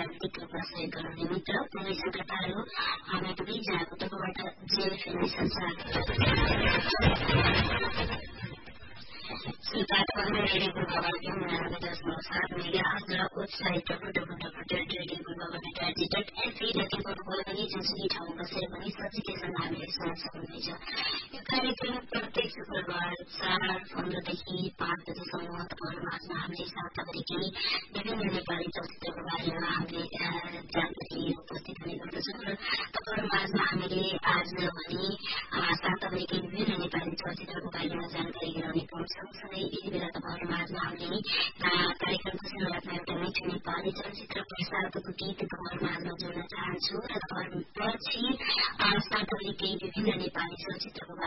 प्राविधिक रूपमा सहयोग गराउने मित्र पुरै सङ्कटाहरू हामी दुवैजनाको तर्फबाट जेएफएम संसार श्रोताहरू रेडियो पूर्वावाक्य 99.7 मेगाहर्ज र वेबसाइट www.radiopurvawakia.org.np रेडियोको पनि जुनसुकै ठाउँ बसेर पनि सजिलैसँग हामीले सुन्न सक्नुहुनेछ। यो कार्यक्रम प्रत्येक शुक्रबार 4:15 देखि 5 बजेसम्म तपाईँहरू माझमा हामीले साताभरिकै विभिन्न नेपाली चलचित्रको बारेमा हामीले जानकारी उपस्थित हुने गर्दछौँ र तपाईँहरू माझमा हामीले आज भने साताभरिकै विभिन्न नेपाली चलचित्रको बारेमा जानकारी गराउने पाउँछौँ। सँगै यति बेला तपाईँहरू माझमा हामीले कार्यक्रमको सुरुवातमा एउटा मिठो नेपाली चलचित्र प्रसादको गीत तपाईँहरू माझमा जोड्न चाहन्छु र तपाईँहरू पछि साताभरिकै विभिन्न नेपाली चलचित्रको